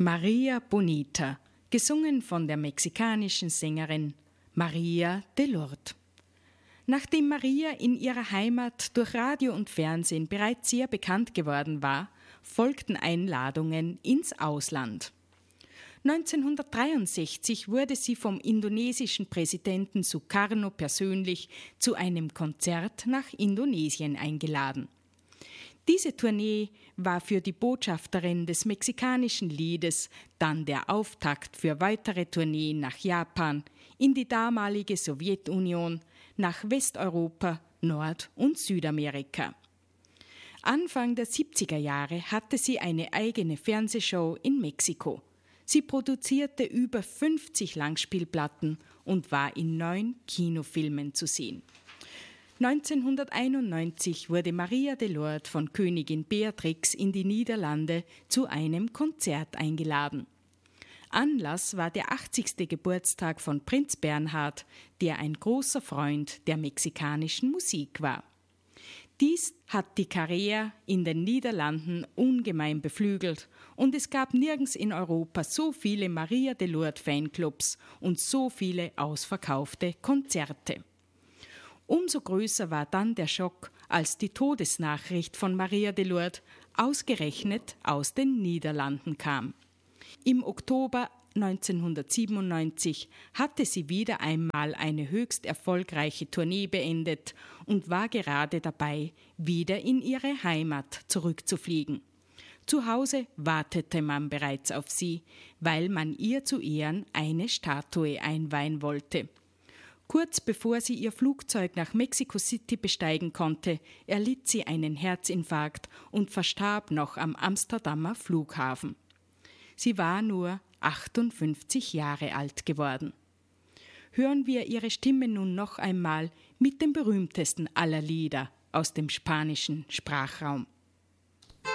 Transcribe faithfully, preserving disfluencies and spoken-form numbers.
Maria Bonita, gesungen von der mexikanischen Sängerin Maria de Lourdes. Nachdem Maria in ihrer Heimat durch Radio und Fernsehen bereits sehr bekannt geworden war, folgten Einladungen ins Ausland. neunzehnhundertdreiundsechzig wurde sie vom indonesischen Präsidenten Sukarno persönlich zu einem Konzert nach Indonesien eingeladen. Diese Tournee war für die Botschafterin des mexikanischen Liedes dann der Auftakt für weitere Tourneen nach Japan, in die damalige Sowjetunion, nach Westeuropa, Nord- und Südamerika. Anfang der siebziger Jahre hatte sie eine eigene Fernsehshow in Mexiko. Sie produzierte über fünfzig Langspielplatten und war in neun Kinofilmen zu sehen. neunzehnhunderteinundneunzig wurde Maria de Lourdes von Königin Beatrix in die Niederlande zu einem Konzert eingeladen. Anlass war der achtzigste Geburtstag von Prinz Bernhard, der ein großer Freund der mexikanischen Musik war. Dies hat die Karriere in den Niederlanden ungemein beflügelt und es gab nirgends in Europa so viele Maria de Lourdes Fanclubs und so viele ausverkaufte Konzerte. Umso größer war dann der Schock, als die Todesnachricht von Maria de Lourdes ausgerechnet aus den Niederlanden kam. Im Oktober neunzehnhundertsiebenundneunzig hatte sie wieder einmal eine höchst erfolgreiche Tournee beendet und war gerade dabei, wieder in ihre Heimat zurückzufliegen. Zu Hause wartete man bereits auf sie, weil man ihr zu Ehren eine Statue einweihen wollte. Kurz bevor sie ihr Flugzeug nach Mexico City besteigen konnte, erlitt sie einen Herzinfarkt und verstarb noch am Amsterdamer Flughafen. Sie war nur achtundfünfzig Jahre alt geworden. Hören wir ihre Stimme nun noch einmal mit dem berühmtesten aller Lieder aus dem spanischen Sprachraum.